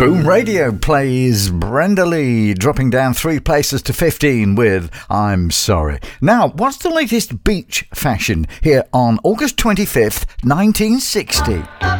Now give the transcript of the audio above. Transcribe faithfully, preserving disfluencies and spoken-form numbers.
Boom Radio plays Brenda Lee, dropping down three places to fifteen with I'm Sorry. Now, what's the latest beach fashion here on August twenty-fifth, nineteen sixty?